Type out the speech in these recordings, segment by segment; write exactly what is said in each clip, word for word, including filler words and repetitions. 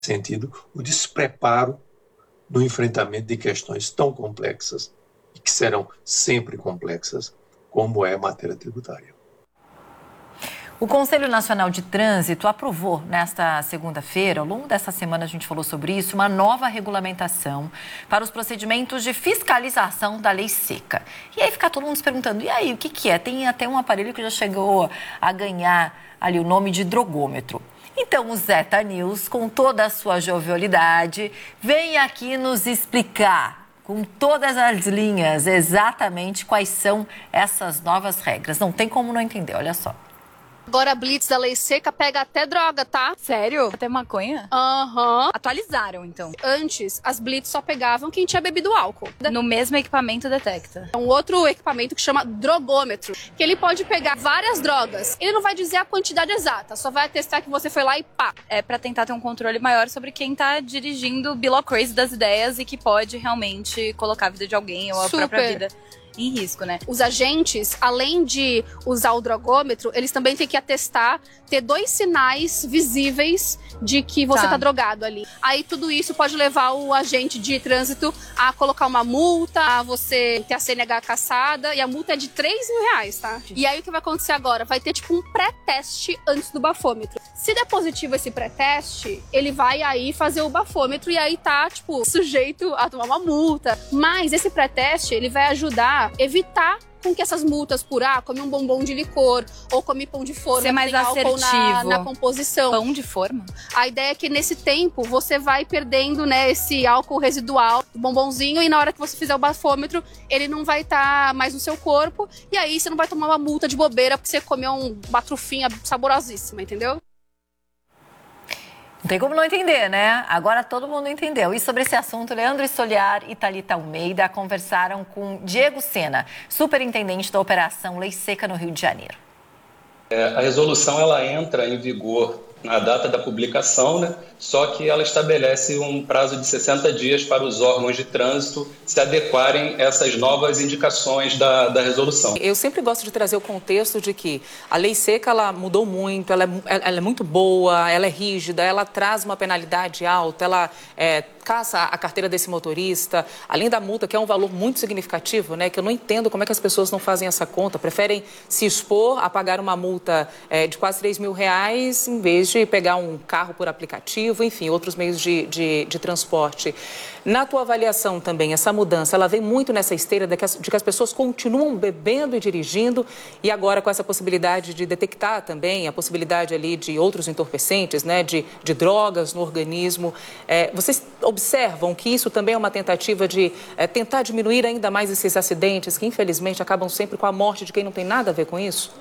sentido, o despreparo no enfrentamento de questões tão complexas e que serão sempre complexas, como é a matéria tributária. O Conselho Nacional de Trânsito aprovou nesta segunda-feira, ao longo dessa semana a gente falou sobre isso, uma nova regulamentação para os procedimentos de fiscalização da lei seca. E aí fica todo mundo se perguntando, e aí, o que que é? Tem até um aparelho que já chegou a ganhar ali o nome de drogômetro. Então o Zeta News, com toda a sua jovialidade, vem aqui nos explicar com todas as linhas exatamente quais são essas novas regras. Não tem como não entender, olha só. Agora a Blitz da lei seca pega até droga, tá? Sério? Até maconha? Aham. Uhum. Atualizaram, então. Antes, as Blitz só pegavam quem tinha bebido álcool. No mesmo equipamento detecta. É um outro equipamento que chama drogômetro, que ele pode pegar várias drogas. Ele não vai dizer a quantidade exata, só vai atestar que você foi lá e pá. É pra tentar ter um controle maior sobre quem tá dirigindo o Bill of Crazy das ideias e que pode realmente colocar a vida de alguém ou a Super. própria vida em risco, né? Os agentes, além de usar o drogômetro, eles também têm que atestar, ter dois sinais visíveis de que você tá. tá drogado ali. Aí tudo isso pode levar o agente de trânsito a colocar uma multa, a você ter a C N H cassada, e a multa é de três mil reais, tá? E aí o que vai acontecer agora? Vai ter tipo um pré-teste antes do bafômetro. Se der positivo esse pré-teste, ele vai aí fazer o bafômetro e aí tá, tipo, sujeito a tomar uma multa. Mas esse pré-teste, ele vai ajudar evitar com que essas multas por, ah, come um bombom de licor ou come pão de forma, ser mais tem álcool na, na composição. Pão de forma? A ideia é que nesse tempo você vai perdendo, né, esse álcool residual do bombonzinho, e na hora que você fizer o bafômetro, ele não vai estar tá mais no seu corpo, e aí você não vai tomar uma multa de bobeira porque você comeu um, uma trufinha saborosíssima, entendeu? Não tem como não entender, né? Agora todo mundo entendeu. E sobre esse assunto, Leandro Stoliar e Thalita Almeida conversaram com Diego Sena, superintendente da Operação Lei Seca no Rio de Janeiro. É, a resolução ela entra em vigor na data da publicação, né? Só que ela estabelece um prazo de sessenta dias para os órgãos de trânsito se adequarem a essas novas indicações da, da resolução. Eu sempre gosto de trazer o contexto de que a lei seca ela mudou muito, ela é, ela é muito boa, ela é rígida, ela traz uma penalidade alta, ela é, caça a carteira desse motorista, além da multa, que é um valor muito significativo, né? Que eu não entendo como é que as pessoas não fazem essa conta, preferem se expor a pagar uma multa é, de quase três mil reais em vez de pegar um carro por aplicativo, enfim, outros meios de, de, de transporte. Na tua avaliação também, essa mudança, ela vem muito nessa esteira de que, as, de que as pessoas continuam bebendo e dirigindo, e agora com essa possibilidade de detectar também a possibilidade ali de outros entorpecentes, né, de, de drogas no organismo. É, vocês observam que isso também é uma tentativa de é, tentar diminuir ainda mais esses acidentes que, infelizmente, acabam sempre com a morte de quem não tem nada a ver com isso?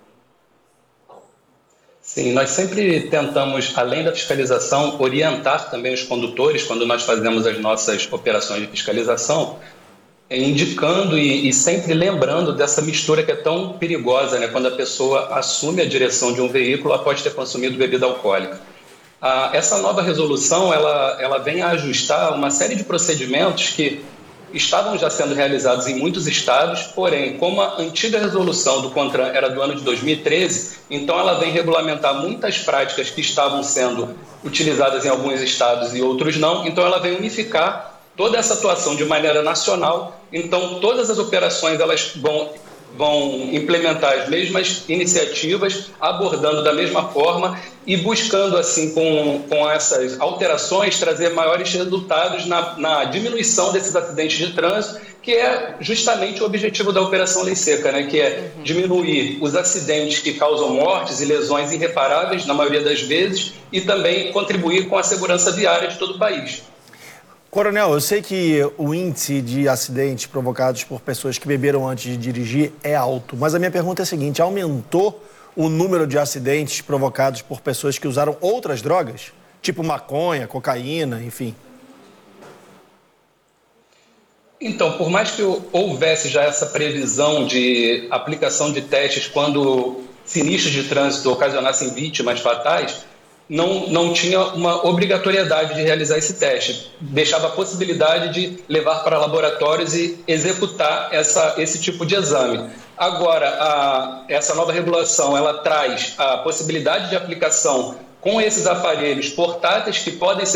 Sim, nós sempre tentamos, além da fiscalização, orientar também os condutores quando nós fazemos as nossas operações de fiscalização, indicando e, e sempre lembrando dessa mistura que é tão perigosa, né, quando a pessoa assume a direção de um veículo após ter consumido bebida alcoólica. Ah, essa nova resolução ela, ela vem a ajustar uma série de procedimentos que estavam já sendo realizados em muitos estados, porém, como a antiga resolução do CONTRAN era do ano de dois mil e treze, então ela vem regulamentar muitas práticas que estavam sendo utilizadas em alguns estados e outros não, então ela vem unificar toda essa atuação de maneira nacional, então todas as operações elas vão, vão implementar as mesmas iniciativas, abordando da mesma forma e buscando, assim, com, com essas alterações, trazer maiores resultados na, na diminuição desses acidentes de trânsito, que é justamente o objetivo da Operação Lei Seca, né? Que é diminuir os acidentes que causam mortes e lesões irreparáveis, na maioria das vezes, e também contribuir com a segurança viária de todo o país. Coronel, eu sei que o índice de acidentes provocados por pessoas que beberam antes de dirigir é alto, mas a minha pergunta é a seguinte: aumentou o número de acidentes provocados por pessoas que usaram outras drogas? Tipo maconha, cocaína, enfim. Então, por mais que houvesse já essa previsão de aplicação de testes quando sinistros de trânsito ocasionassem vítimas fatais, não, não tinha uma obrigatoriedade de realizar esse teste. Deixava a possibilidade de levar para laboratórios e executar essa, esse tipo de exame. Agora, a, essa nova regulação ela traz a possibilidade de aplicação com esses aparelhos portáteis que podem ser